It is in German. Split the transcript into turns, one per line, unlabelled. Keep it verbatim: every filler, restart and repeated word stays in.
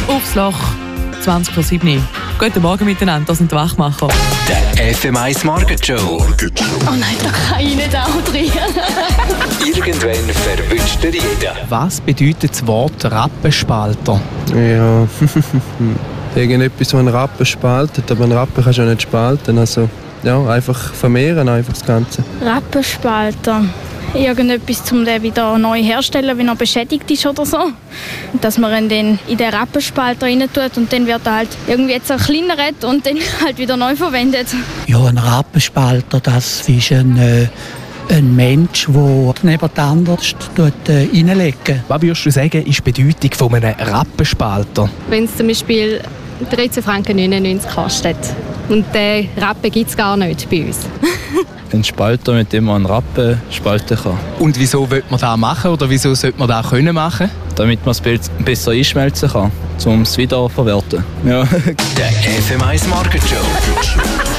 Aufs Loch, zwanzig vor sieben. Guten Morgen miteinander, das sind die Wachmacher.
Der F M eins Market Show.
Oh nein, da kann ich nicht auch drin.
Irgendwann verwünscht er jeden.
Was bedeutet das Wort Rappenspalter?
Ja, irgendetwas, was einen Rappen spaltet, aber einen Rappen kannst du ja nicht spalten. Also, ja, einfach vermehren, einfach das Ganze.
Rappenspalter. Irgendetwas, um den wieder neu herzustellen, wenn er beschädigt ist oder so. Dass man ihn dann in den Rappenspalter rein tut und dann wird er halt irgendwie zerkleinert und dann halt wieder neu verwendet.
Ja, ein Rappenspalter, das ist ein, äh, ein Mensch, der neben den anderen äh, reinlegt.
Was würdest du sagen, ist die Bedeutung von einem Rappenspalter?
Wenn es zum Beispiel dreizehn Franken neunundneunzig kostet und den Rappen gibt es gar nicht bei uns.
Ein Spalter, mit dem man einen Rappen spalten kann.
Und wieso will man das machen oder wieso sollte man das können machen?
Damit man es besser einschmelzen kann, um es wiederverwerten. Ja.
Der F M eins Market Show.